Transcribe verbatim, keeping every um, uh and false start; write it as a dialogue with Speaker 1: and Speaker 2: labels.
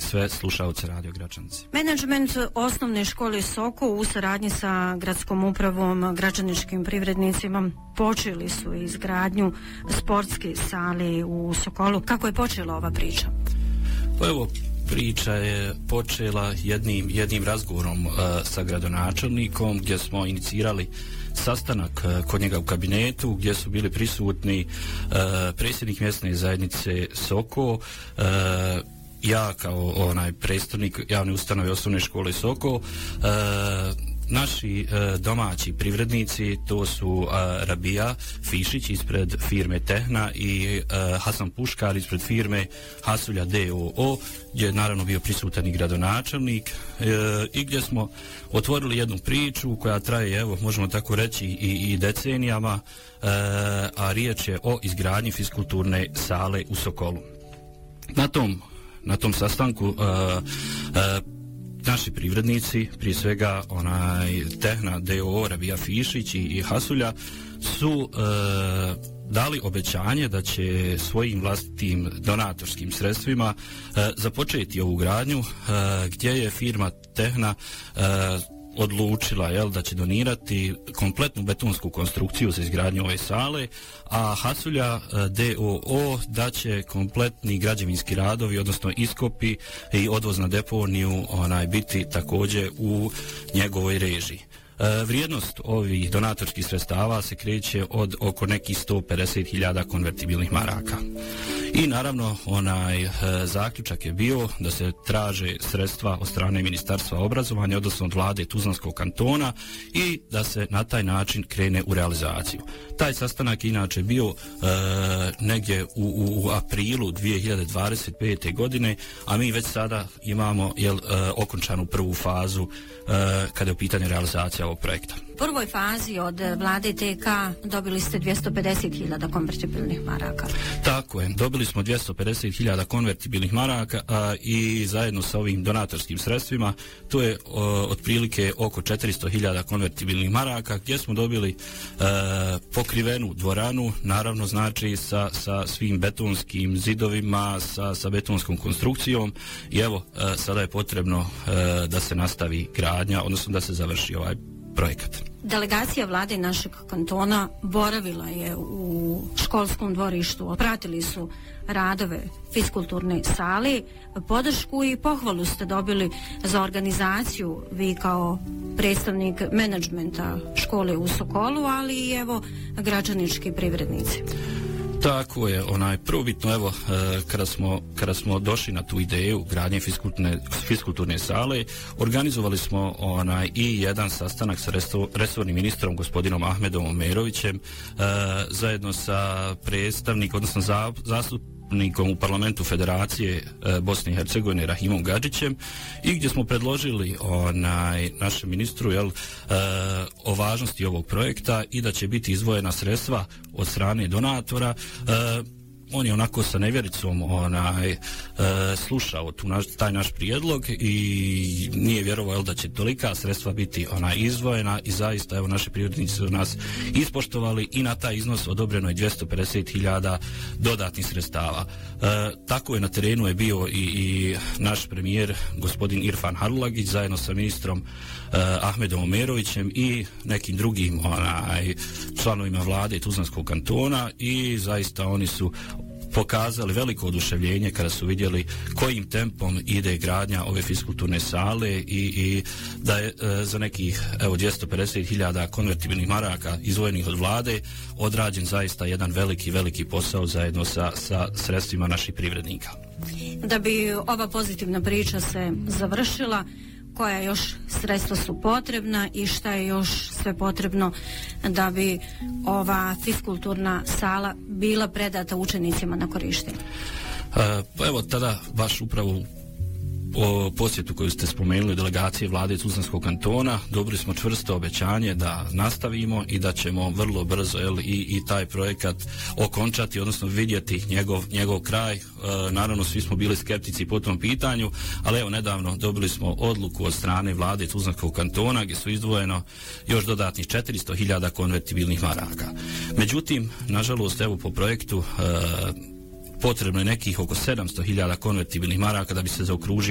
Speaker 1: sve slušaoce Radio Gračanci.
Speaker 2: Menadžment osnovne škole Sokol u saradnji sa gradskom upravom, građaničkim privrednicima počeli su izgradnju sportske sale u Sokolu. Kako je počela ova priča?
Speaker 1: Pa evo, priča je počela jednim, jednim razgovorom uh, sa gradonačelnikom gdje smo inicirali sastanak uh, kod njega u kabinetu gdje su bili prisutni uh, predsjednik mjesne zajednice Sokol, uh, ja kao onaj predstavnik javne ustanove osnovne škole Sokol, uh, naši e, domaći privrednici, to su e, Rabija Fišić ispred firme Tehna i e, Hasan Puškar ispred firme Hasulja d o o, gdje je naravno bio prisutan i gradonačelnik e, i gdje smo otvorili jednu priču koja traje, evo, možemo tako reći i, i decenijama, e, a riječ je o izgradnji fiskulturne sale u Sokolu. Na tom, na tom sastanku e, e, naši privrednici, prije svega onaj Tehna d o o, Rabija Fišić i, i Hasulja su e, dali obećanje da će svojim vlastitim donatorskim sredstvima e, započeti ovu gradnju e, gdje je firma Tehna e, odlučila, jel, da će donirati kompletnu betonsku konstrukciju za izgradnju ove sale, a Hasulja d o o da će kompletni građevinski radovi, odnosno iskopi i odvoz na deponiju onaj biti također u njegovoj režiji. E, vrijednost ovih donatorskih sredstava se kreće od oko nekih sto pedeset hiljada konvertibilnih maraka. I naravno onaj e, zaključak je bio da se traže sredstva od strane Ministarstva obrazovanja, odnosno od vlade Tuzlanskog kantona, i da se na taj način krene u realizaciju. Taj sastanak inače bio e, negdje u, u, u aprilu dvije hiljade dvadeset pete. godine, a mi već sada imamo jel, e, okončanu prvu fazu e, kada je u pitanju realizacija ovog projekta.
Speaker 2: U prvoj fazi od vlade te ka dobili ste dvjesto pedeset hiljada konvertibilnih maraka.
Speaker 1: Tako je, dobili smo dvjesto pedeset hiljada konvertibilnih maraka a, i zajedno sa ovim donatorskim sredstvima to je o, otprilike oko četiristo hiljada konvertibilnih maraka gdje smo dobili e, pokrivenu dvoranu, naravno znači sa, sa svim betonskim zidovima, sa, sa betonskom konstrukcijom i evo e, sada je potrebno e, da se nastavi gradnja, odnosno da se završi ovaj projekat.
Speaker 2: Delegacija vlade našeg kantona boravila je u školskom dvorištu, pratili su radove fiskulturne sale, podršku i pohvalu ste dobili za organizaciju, vi kao predstavnik menadžmenta škole u Sokolu, ali i evo građanički privrednici.
Speaker 1: Tako je, onaj prvobitno, evo, e, kada smo, kada smo došli na tu ideju gradnje fiskulturne, fiskulturne sale, organizovali smo onaj i jedan sastanak sa resto, resornim ministrom gospodinom Ahmedom Omerovićem, e, zajedno sa predstavnikom, odnosno za, zastupnikom u parlamentu Federacije e, Bosne i Hercegovine Rahimom Gadžićem, i gdje smo predložili onaj našem ministru, jel, e, o važnosti ovog projekta i da će biti izdvojena sredstva od strane donatora. E, on je onako sa nevjericom onaj, e, slušao tu naš, taj naš prijedlog i nije vjerovao da će tolika sredstva biti ona izdvojena i zaista evo naši privrednici su nas ispoštovali i na taj iznos odobreno je dvjesto pedeset hiljada dodatnih sredstava. E, tako je na terenu je bio i, i naš premijer gospodin Irfan Harulagić zajedno sa ministrom e, Ahmedom Omerovićem i nekim drugim onaj, članovima vlade Tuzlanskog kantona i zaista oni su pokazali veliko oduševljenje kada su vidjeli kojim tempom ide gradnja ove fiskulturne sale i, i da je e, za nekih evo dvjesto pedeset hiljada konvertibilnih maraka izdvojenih od vlade odrađen zaista jedan veliki, veliki posao zajedno sa, sa sredstvima naših privrednika.
Speaker 2: Da bi ova pozitivna priča se završila, koja još sredstva su potrebna i šta je još sve potrebno da bi ova fiskulturna sala bila predata učenicima na korištenje?
Speaker 1: E, pa evo tada baš upravo o posjetu koju ste spomenuli delegacije vlade Tuzlanskog kantona dobili smo čvrsto obećanje da nastavimo i da ćemo vrlo brzo jel, i, i taj projekat okončati, odnosno vidjeti njegov, njegov kraj. E, naravno svi smo bili skeptici po tom pitanju, ali evo nedavno dobili smo odluku od strane vlade Tuzlanskog kantona gdje su izdvojeno još dodatnih četiristo hiljada konvertibilnih maraka. Međutim, nažalost evo po projektu e, potrebno je nekih oko sedamsto hiljada konvertibilnih maraka da bi se zaokružio